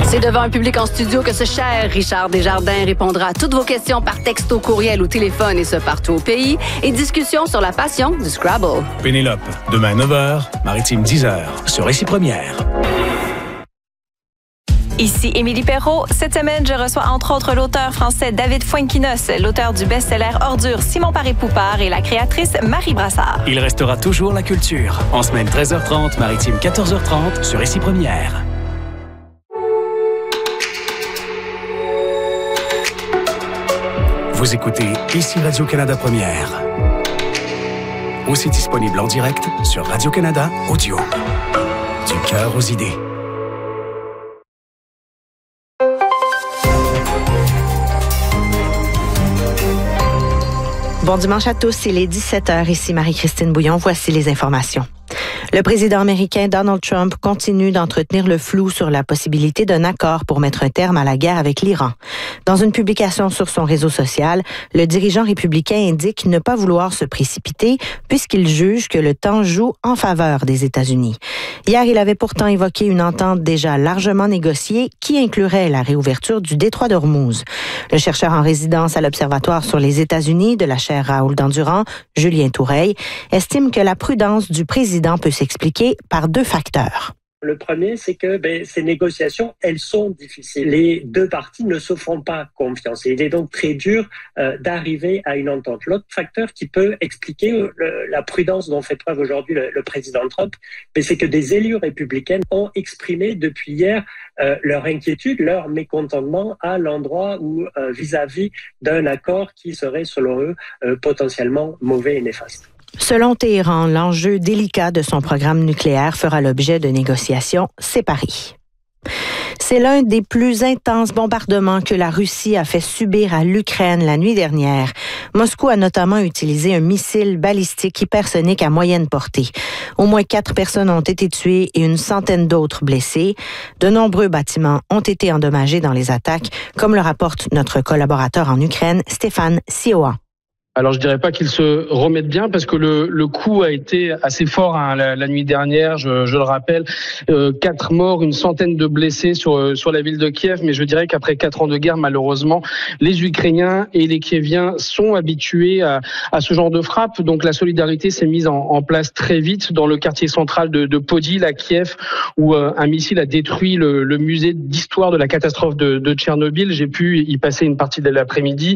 C'est devant un public en studio que ce cher Richard Desjardins répondra à toutes vos questions par texto, courriel ou téléphone, et ce partout au pays. Et discussion sur la passion du Scrabble. Pénélope, demain 9h, Maritime 10h, sur Récit Première. Ici Émilie Perrault. Cette semaine, je reçois entre autres l'auteur français David Fuenquinos, l'auteur du best-seller Ordure Simon Paré-Poupard et la créatrice Marie Brassard. Il restera toujours la culture. En semaine 13h30, Maritime 14h30, sur Récit Première. Vous écoutez Ici Radio-Canada Première. Aussi disponible en direct sur Radio-Canada Audio. Du cœur aux idées. Bon dimanche à tous, il est 17h, ici Marie-Christine Bouillon, voici les informations. Le président américain Donald Trump continue d'entretenir le flou sur la possibilité d'un accord pour mettre un terme à la guerre avec l'Iran. Dans une publication sur son réseau social, le dirigeant républicain indique ne pas vouloir se précipiter puisqu'il juge que le temps joue en faveur des États-Unis. Hier, il avait pourtant évoqué une entente déjà largement négociée qui inclurait la réouverture du détroit d'Ormuz. Le chercheur en résidence à l'Observatoire sur les États-Unis de la chaire Raoul Dandurand, Julien Toureille, estime que la prudence du président peut s'expliquer par deux facteurs. Le premier, c'est que ces négociations, elles sont difficiles. Les deux parties ne se font pas confiance. Et il est donc très dur d'arriver à une entente. L'autre facteur qui peut expliquer la prudence dont fait preuve aujourd'hui le président Trump, c'est que des élus républicains ont exprimé depuis hier leur inquiétude, leur mécontentement à l'endroit où vis-à-vis d'un accord qui serait, selon eux, potentiellement mauvais et néfaste. Selon Téhéran, l'enjeu délicat de son programme nucléaire fera l'objet de négociations séparées. C'est l'un des plus intenses bombardements que la Russie a fait subir à l'Ukraine la nuit dernière. Moscou a notamment utilisé un missile balistique hypersonique à moyenne portée. Au moins 4 personnes ont été tuées et une centaine d'autres blessées. De nombreux bâtiments ont été endommagés dans les attaques, comme le rapporte notre collaborateur en Ukraine, Stéphane Sioan. Alors je dirais pas qu'ils se remettent bien parce que le coup a été assez fort la nuit dernière, je le rappelle, 4 morts, une centaine de blessés sur la ville de Kiev, mais je dirais qu'après 4 ans de guerre, malheureusement, les Ukrainiens et les Kieviens sont habitués à ce genre de frappe, donc la solidarité s'est mise en place très vite dans le quartier central de Podil à Kiev, où un missile a détruit le musée d'histoire de la catastrophe de Tchernobyl. J'ai pu y passer une partie de l'après-midi.